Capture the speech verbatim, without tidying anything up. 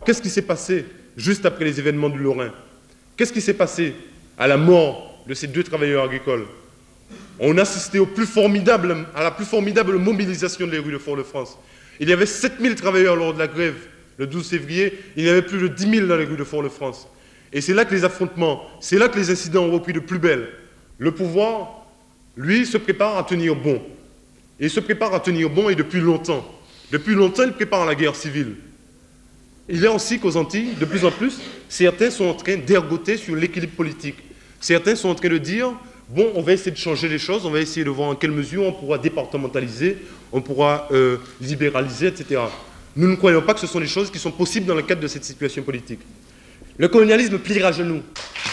Qu'est-ce qui s'est passé juste après les événements du Lorrain? Qu'est-ce qui s'est passé à la mort de ces deux travailleurs agricoles? On a assisté au plus formidable, à la plus formidable mobilisation des rues de Fort-de-France. Il y avait sept mille travailleurs lors de la grève le douze février, il y avait plus de dix mille dans les rues de Fort-de-France. Et c'est là que les affrontements, c'est là que les incidents ont repris de plus belle. Le pouvoir, lui, se prépare à tenir bon. Et il se prépare à tenir bon et depuis longtemps. Depuis longtemps, il prépare la guerre civile. Il est aussi qu'aux Antilles, de plus en plus, certains sont en train d'ergoter sur l'équilibre politique. Certains sont en train de dire, bon, on va essayer de changer les choses, on va essayer de voir en quelle mesure on pourra départementaliser, on pourra euh, libéraliser, et cetera. Nous ne croyons pas que ce sont des choses qui sont possibles dans le cadre de cette situation politique. Le colonialisme pliera à genoux.